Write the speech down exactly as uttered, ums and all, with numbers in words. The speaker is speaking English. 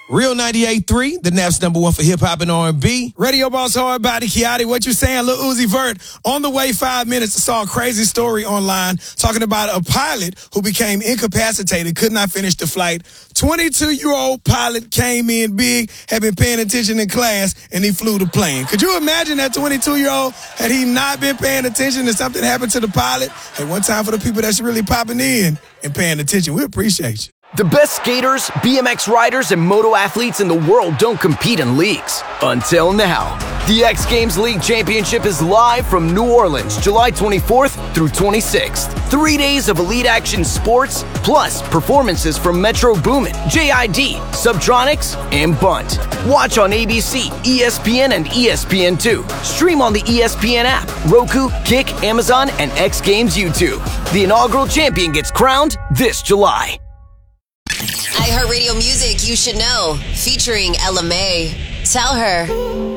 Real ninety-eight point three, the Nap's number one for hip-hop and R and B. Radio Boss Hard Body, Kiati, what you saying? Lil Uzi Vert, on the way five minutes, I saw a crazy story online talking about a pilot who became incapacitated, could not finish the flight. twenty-two-year-old pilot came in big, had been paying attention in class, and he flew the plane. Could you imagine that twenty-two-year-old, had he not been paying attention and something happened to the pilot? Hey, one time for the people that's really popping in and paying attention, we appreciate you. The best skaters, B M X riders, and moto athletes in the world don't compete in leagues. Until now. The X Games League Championship is live from New Orleans, July twenty-fourth through twenty-sixth. Three days of elite action sports, plus performances from Metro Boomin, J I D, Subtronics, and Bunt. Watch on A B C, E S P N, and E S P N two. Stream on the E S P N app, Roku, Kick, Amazon, and X Games YouTube. The inaugural champion gets crowned this July. iHeartRadio Music You Should Know, featuring Ella May. Tell her.